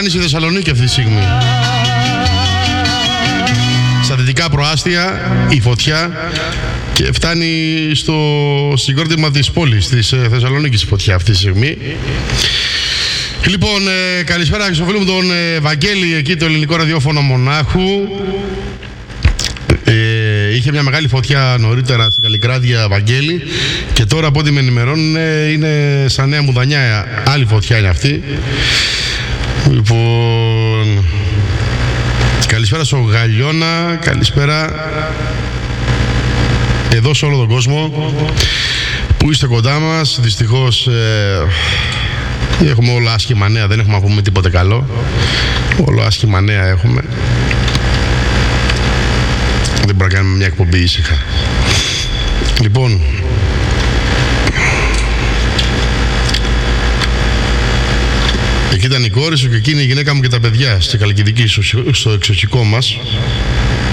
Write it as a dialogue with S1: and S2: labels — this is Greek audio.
S1: κάνει στη Θεσσαλονίκη αυτή τη στιγμή. Στα δυτικά προάστια η φωτιά και φτάνει στο συγκρότημα της πόλης της Θεσσαλονίκης η φωτιά αυτή τη στιγμή. Λοιπόν, καλησπέρα και στο φίλο μου τον Βαγγέλη, εκεί το ελληνικό ραδιόφωνο Μονάχου. Είχε μια μεγάλη φωτιά νωρίτερα στην Καλλικράτεια, Βαγγέλη, και τώρα από ό,τι με ενημερώνουν είναι σαν Νέα Μουδανιά, άλλη φωτιά είναι αυτή. Λοιπόν, καλησπέρα στο Γαλιώνα, καλησπέρα εδώ σε όλο τον κόσμο που είστε κοντά μας. Δυστυχώς έχουμε όλα άσχημα νέα, δεν έχουμε να πούμε τίποτε καλό. Όλο άσχημα νέα έχουμε. Δεν μπορούμε να κάνουμε μια εκπομπή ήσυχα. Λοιπόν, εκεί ήταν η κόρη σου και εκείνη η γυναίκα μου και τα παιδιά στη Χαλκιδική, στο εξωτικό μας.